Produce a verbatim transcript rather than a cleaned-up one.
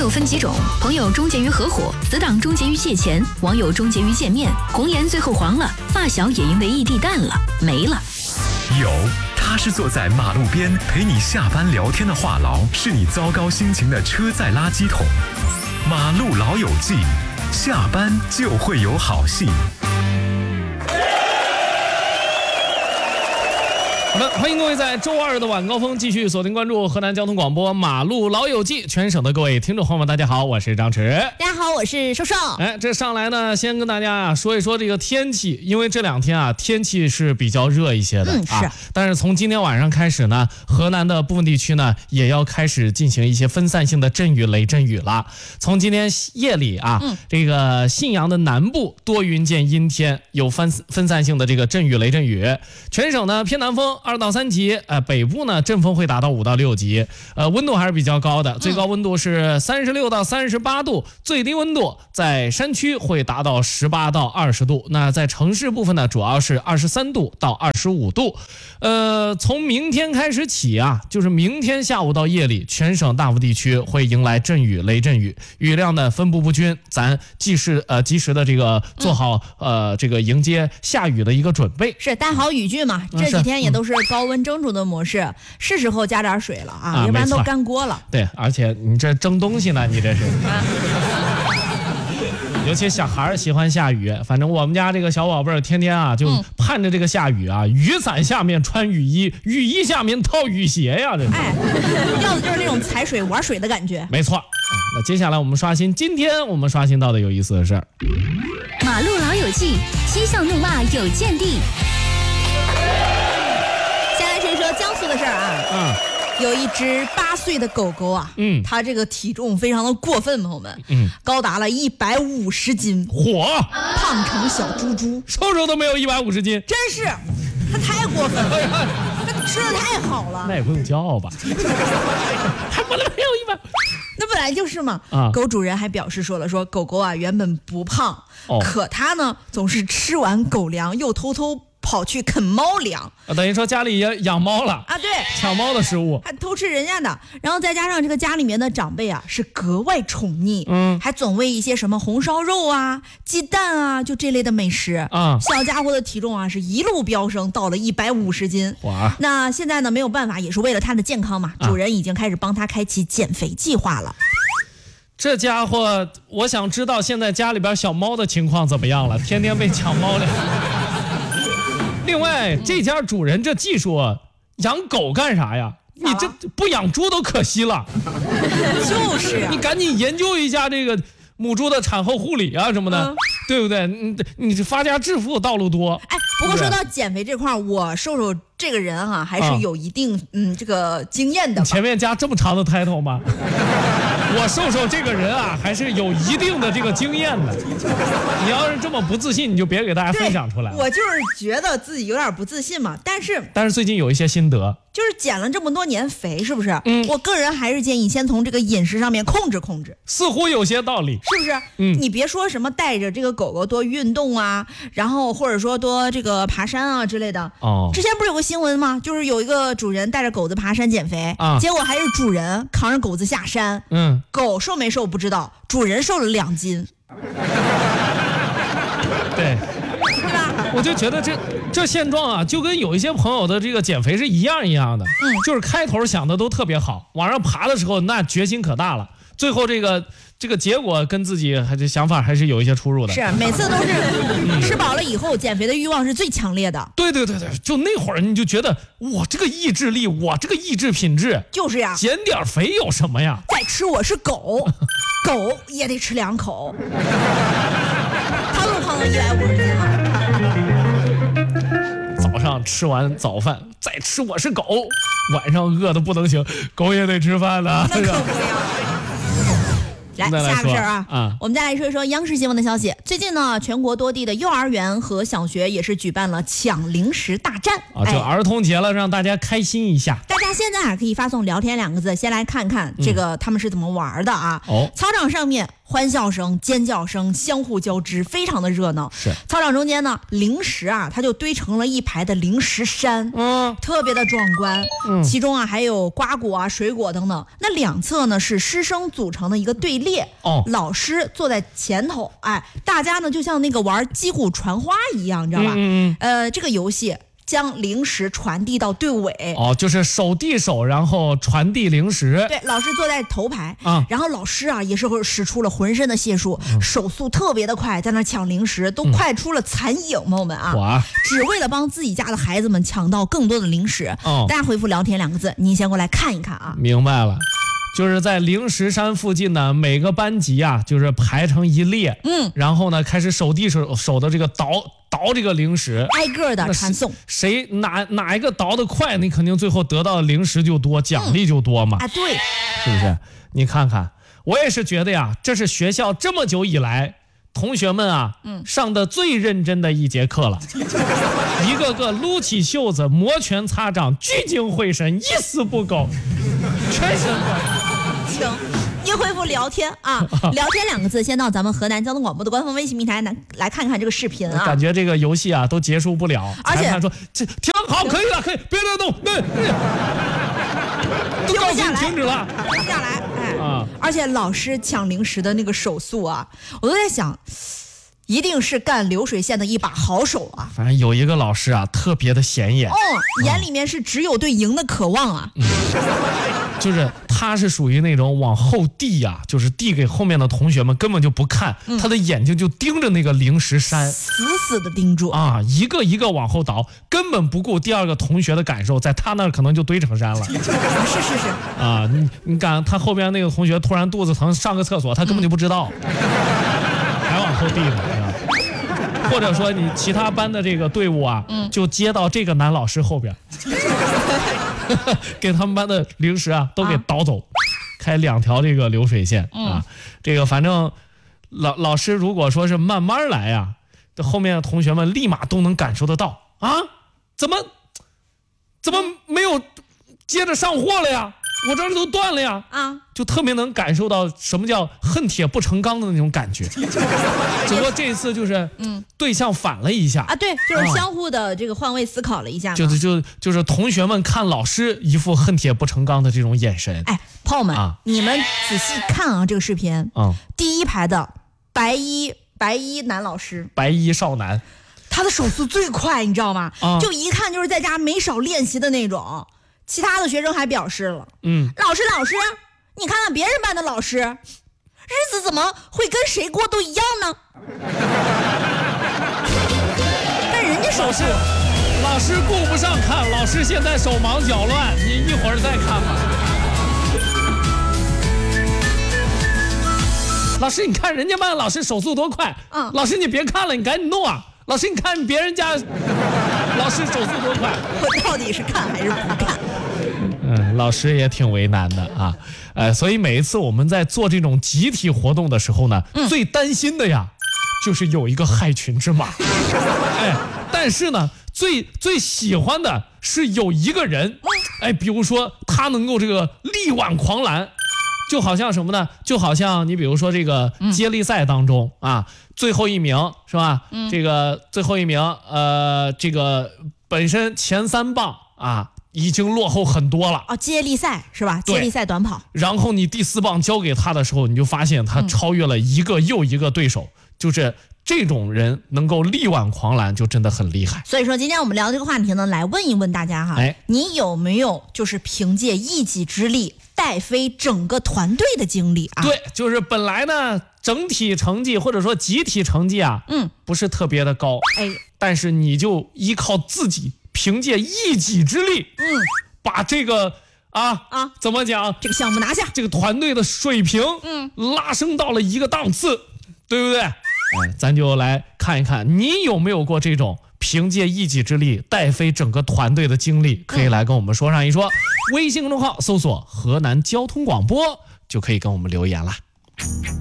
友分几种，朋友终结于合伙，死党终结于借钱，网友终结于见面，红颜最后黄了，发小也因为异地淡了，没了。 有，他是坐在马路边陪你下班聊天的话痨，是你糟糕心情的车载垃圾桶。马路老友记，下班就会有好戏。 好的，欢迎各位在周二的晚高峰继续锁定关注河南交通广播马路老友记，全省的各位听众朋友们，大家好，我是张弛。 大家好，我是瘦瘦。 哎，这上来呢，先跟大家啊说一说这个天气，因为这两天啊天气是比较热一些的、 嗯、是啊。但是从今天晚上开始呢，河南的部分地区呢也要开始进行一些分散性的阵雨、雷阵雨了。从今天夜里啊，嗯、这个信阳的南部多云见阴天，有分分散性的这个阵雨、雷阵雨。全省呢偏南风二到三级，呃，北部呢阵风会达到五到六级，呃，温度还是比较高的，最高温度是三十六到三十八度，最低温度在山区会达到十八到二十度。那在城市部分呢，主要是二十三度到二十五度。呃，从明天开始起啊，就是明天下午到夜里，全省大部地区会迎来阵雨、雷阵雨，雨量呢分布不均，咱及时呃及时的这个做好、嗯、呃这个迎接下雨的一个准备， 是带好雨具嘛。这几天也都是高温蒸煮的模式，嗯、是时候加点水了啊，啊要不然都干锅了。 对，而且你这蒸东西呢，你这是。尤其小孩喜欢下雨，反正我们家这个小宝贝儿天天啊就盼着这个下雨啊，嗯、雨伞下面穿雨衣，雨衣下面套雨鞋呀，这是。 哎，要的就是那种踩水玩水的感觉。 没错、啊。那接下来我们刷新，今天我们刷新到的有意思的事儿。 马路老友记，嬉笑怒骂有见地。 先来说一说江苏的事儿啊。嗯。有一只八岁的狗狗啊，嗯，它这个体重非常的过分，朋友们，嗯，高达了一百五十斤， 火， 胖成小猪猪， 瘦瘦都没有一百五十斤， 真是，它太过分了，它吃的太好了， 那也不用骄傲吧，还不能没有一百， 那本来就是嘛，啊，狗主人还表示说了，说狗狗啊原本不胖，哦、可它呢总是吃完狗粮又偷偷跑去啃猫粮， 啊，等于说家里也养猫了啊，对， 抢猫的食物， 还偷吃人家的，然后再加上这个家里面的长辈啊是格外宠溺，嗯，还总喂一些什么红烧肉啊、鸡蛋啊，就这类的美食啊，小家伙的体重啊是一路飙升到了一百五十斤，哇！那现在呢没有办法，也是为了它的健康嘛，主人已经开始帮它开启减肥计划了。 这家伙，我想知道现在家里边小猫的情况怎么样了，天天被抢猫粮。另外，这家主人这技术，养狗干啥呀？你这不养猪都可惜了。 就是、啊， 你赶紧研究一下这个母猪的产后护理啊什么的，嗯、对不对？你你发家致富道路多。 哎，不过说到减肥这块，我瘦瘦这个人哈、啊，还是有一定、啊、嗯这个经验的。 你前面加这么长的 title 吗？我瘦瘦这个人啊，还是有一定的这个经验的。你要是这么不自信，你就别给大家分享出来。 我就是觉得自己有点不自信嘛，但是但是最近有一些心得， 就是减了这么多年肥，是不是？嗯，我个人还是建议先从这个饮食上面控制控制。 似乎有些道理， 是不是？嗯，你别说什么带着这个狗狗多运动啊，然后或者说多这个爬山啊之类的。哦，之前不是有个新闻吗？就是有一个主人带着狗子爬山减肥，啊，结果还是主人扛着狗子下山。嗯。狗瘦没瘦不知道，主人瘦了两斤。 对， 对吧？ 我就觉得这这现状啊，就跟有一些朋友的这个减肥是一样一样的。嗯，就是开头想的都特别好，往上爬的时候那决心可大了，最后这个这个结果跟自己还是想法还是有一些出入的。 是，每次都是吃饱了以后，减肥的欲望是最强烈的。 对对对对，就那会儿你就觉得我这个意志力，我这个意志品质， 就是呀， 减点肥有什么呀？ 再吃我是狗，狗也得吃两口。他都胖到一百五十斤了。早上吃完早饭，再吃我是狗，晚上饿得不能行，狗也得吃饭呢。 那可不呀。来，下个事儿啊，啊，我们再来说一说央视新闻的消息。最近呢，全国多地的幼儿园和小学也是举办了抢零食大战啊，就儿童节了，哎，让大家开心一下。 大家现在还可以发送聊天两个字，先来看看这个他们是怎么玩的啊。哦，操场上面欢笑声、尖叫声相互交织，非常的热闹。 是操场中间呢，零食啊，它就堆成了一排的零食山，嗯，特别的壮观。嗯，其中啊还有瓜果啊、水果等等。那两侧呢是师生组成的一个队列，哦，老师坐在前头，哎，大家呢就像那个玩击鼓传花一样，你知道吧？嗯嗯。呃，这个游戏将零食传递到队尾， 哦，就是手递手，然后传递零食。 对，老师坐在头排啊，然后老师啊也是使出了浑身的解数，嗯、手速特别的快，在那抢零食，都快出了残影，朋友们啊！哇，只为了帮自己家的孩子们抢到更多的零食。哦，大家回复聊天两个字，您先过来看一看啊。 明白了。就是在零食山附近呢，每个班级啊，就是排成一列，嗯，然后呢，开始手递手手的这个倒倒这个零食， 挨个的传送。 谁哪哪一个倒得快，你肯定最后得到的零食就多，奖励就多嘛。 啊，对， 是不是？你看看，我也是觉得呀，这是学校这么久以来同学们啊，嗯，上的最认真的一节课了，一个个撸起袖子，摩拳擦掌，聚精会神，一丝不苟，全神贯注。 请您回复聊天啊，聊天两个字，先到咱们河南交通广播的官方微信平台来来看看这个视频啊。 感觉这个游戏啊都结束不了， 而且说这停好，可以了，可以，别再动，对， 停不下来， 停止了， 停不下来，哎啊！而且老师抢零食的那个手速啊，我都在想。一定是干流水线的一把好手啊！ 反正有一个老师啊，特别的显眼， 哦，眼里面是只有对赢的渴望啊。嗯、 就是他是属于那种往后递啊，就是递给后面的同学们，根本就不看，嗯、他的眼睛就盯着那个零食山， 死死的盯住啊，一个一个往后倒，根本不顾第二个同学的感受，在他那儿可能就堆成山了。是是是啊，你你看他后边那个同学突然肚子疼上个厕所，他根本就不知道。嗯还往后递呢，或者说你其他班的这个队伍啊，嗯、就接到这个男老师后边，给他们班的零食啊都给倒走，啊、开两条这个流水线、嗯、啊。这个反正老老师如果说是慢慢来呀、啊，这后面的同学们立马都能感受得到啊，怎么怎么没有接着上货了呀？我这儿都断了呀！啊，就特别能感受到什么叫恨铁不成钢的那种感觉。只不过这一次就是，嗯，对象反了一下啊，对，就是相互的这个换位思考了一下。 就是就就是同学们看老师一副恨铁不成钢的这种眼神。 哎，朋友们，啊、你们仔细看啊，这个视频，嗯，第一排的白衣白衣男老师， 白衣少男， 他的手速最快，你知道吗？啊、就一看就是在家没少练习的那种。其他的学生还表示了，嗯，老师老师，你看看别人班的老师，日子怎么会跟谁过都一样呢？但人家手速， 老师顾不上看，老师现在手忙脚乱，你一会儿再看吧。老师，你看人家班的老师手速多快，嗯，老师你别看了，你赶紧弄啊。老师，你看别人家老师手速多快， 我到底是看还是不看？ 嗯，老师也挺为难的啊，呃，所以每一次我们在做这种集体活动的时候呢，嗯、最担心的呀，就是有一个害群之马。哎，但是呢，最最喜欢的是有一个人，哎，比如说他能够这个力挽狂澜。就好像什么呢？就好像你比如说这个接力赛当中、嗯、啊，最后一名是吧？嗯，这个最后一名，呃，这个本身前三棒啊已经落后很多了。 哦，接力赛是吧？接力赛短跑。 然后你第四棒交给他的时候，你就发现他超越了一个又一个对手，嗯、就是这种人能够力挽狂澜，就真的很厉害。 所以说，今天我们聊这个话题呢，来问一问大家哈，哎，你有没有就是凭借一己之力带飞整个团队的经历啊？ 对，就是本来呢，整体成绩或者说集体成绩啊，嗯，不是特别的高，哎，但是你就依靠自己，凭借一己之力，嗯，把这个啊啊怎么讲， 这个项目拿下， 这个团队的水平，嗯，拉升到了一个档次，对不对？哎，咱就来看一看，你有没有过这种凭借一己之力带飞整个团队的经历？可以来跟我们说上一说。嗯、微信公众号搜索河南交通广播就可以跟我们留言了。